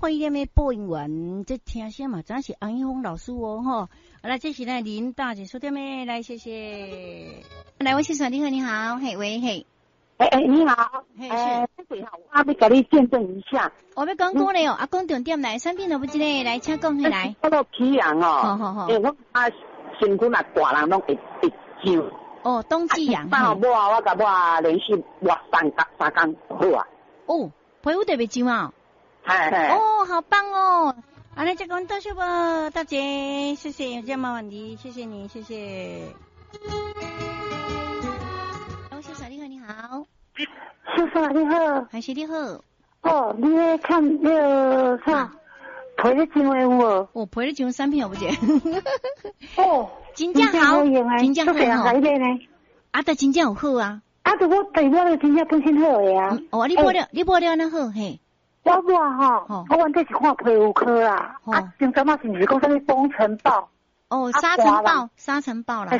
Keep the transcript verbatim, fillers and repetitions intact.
欢迎的播音员，这听声嘛，真是安一峰老师哦，吼。好了，这是呢林大姐收听的，来谢谢。来，我先生你好，你好，嘿喂嘿。 哎哎，你好，哎，这个好，我要给你见证一下。 我要讲讲嘞哦，啊，讲重点来，产品都不知嘞，来，请讲起来。 我到皮阳哦， 好好好， 哎，我啊，身躯嘛大人拢会会痒。 哦，冬季痒。 啊，我啊，我甲我啊连续活三工三工好啊。 哦，皮肤特别痒啊。 哎哎。 哦，好棒哦。好了，这个多谢吧，大姐，谢谢，有这么问题，谢谢你，谢谢。王先生你好，你好。 先生你好。 还是你好。 哦，你咧看那个啥，皮咧痒的有无？ 哦，皮咧痒产品有不姐？ 哦， 真正好，真正好吼。啊，但真正有好啊。 啊，对我对我咧真正本身好诶啊。 哦，你摸了，你摸了那好嘿。 我摸吼，我原底是看皮肤科啦，啊，前阵仔是毋是讲啥物风尘暴？ 哦，沙尘暴，沙尘暴啦。